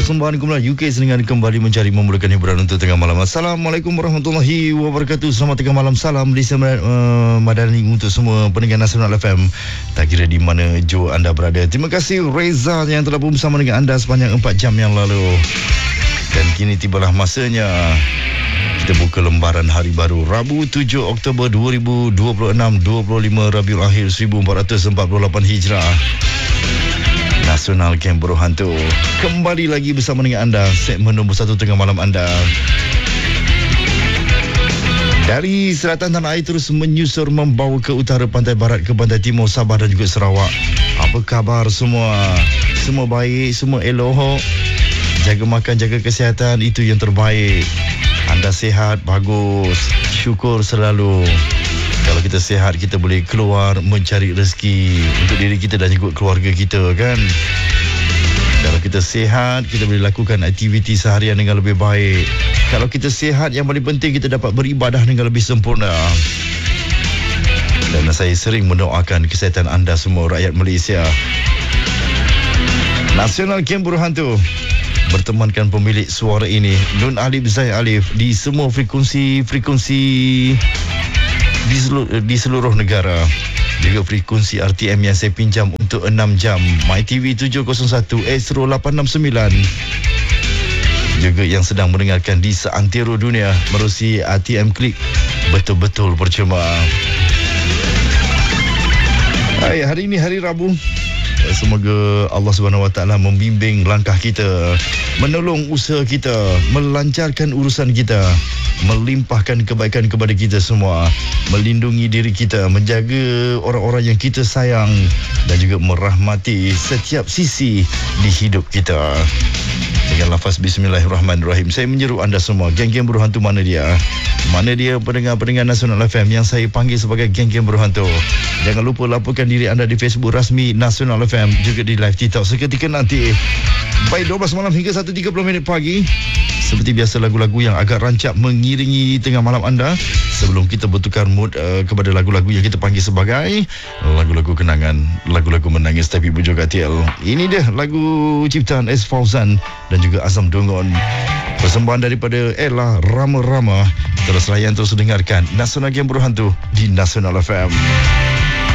Persembahan kumpulan UK Seningan kembali mencari memulakan hiburan untuk tengah malam. Assalamualaikum warahmatullahi wabarakatuh. Selamat tengah malam. Salam di Madani untuk semua pendengar Nasional FM. Tak kira di mana jo anda berada. Terima kasih Reza yang telah bersama dengan anda sepanjang 4 jam yang lalu. Dan kini tibalah masanya kita buka lembaran hari baru Rabu 7 Oktober 2026, 25 Rabiul Akhir 1448 Hijrah. Nasional Kem Berhantu kembali lagi bersama dengan anda, segmen nombor 1 tengah malam anda. Dari selatan tanah air terus menyusur membawa ke utara, pantai barat ke pantai timur, Sabah dan juga Sarawak. Apa khabar semua? Semua baik, semua elok. Jaga makan, jaga kesihatan, itu yang terbaik. Anda sihat, bagus. Syukur selalu. Kalau kita sihat, kita boleh keluar mencari rezeki untuk diri kita dan juga keluarga kita, kan? Kalau kita sihat, kita boleh lakukan aktiviti seharian dengan lebih baik. Kalau kita sihat, yang paling penting kita dapat beribadah dengan lebih sempurna. Dan saya sering mendoakan kesihatan anda semua, rakyat Malaysia. Nasional Kem Berhantu bertemankan pemilik suara ini, Nun Alif Zai Alif, di semua frekuensi di seluruh negara. Juga frekuensi RTM yang saya pinjam untuk 6 jam, MyTV 701, Astro 869. Juga yang sedang mendengarkan di seantero dunia melalui RTM Klik. Betul-betul percuma. Hari ini hari Rabu. Semoga Allah SWT membimbing langkah kita, menolong usaha kita, melancarkan urusan kita, melimpahkan kebaikan kepada kita semua, melindungi diri kita, menjaga orang-orang yang kita sayang dan juga merahmati setiap sisi di hidup kita. Dengan lafaz Bismillahirrahmanirrahim, saya menyeru anda semua, geng-geng berhantu mana dia? Mana dia pendengar-pendengar Nasional FM yang saya panggil sebagai geng-geng berhantu? Jangan lupa laporkan diri anda di Facebook rasmi Nasional FM, juga di live TikTok seketika nanti. Baik, 12 malam hingga 1.30 pagi. Seperti biasa, lagu-lagu yang agak rancak mengiringi tengah malam anda sebelum kita bertukar mood kepada lagu-lagu yang kita panggil sebagai lagu-lagu kenangan, lagu-lagu menangis tapi berjoget ATL. Ini dia lagu ciptaan S. Fauzan dan juga Azam Dungon. Persembahan daripada Ella Rama-Rama. Terus layan, terus dengarkan Nasional Kem Berhantu di Nasional FM.